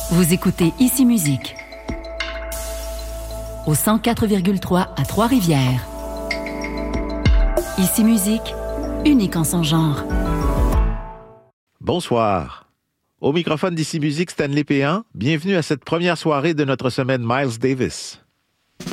Vous écoutez Ici Musique au 104,3 à Trois-Rivières. Ici Musique, unique en son genre. Bonsoir. Au microphone d'Ici Musique, Stanley Péan, bienvenue à cette première soirée de notre semaine Miles Davis.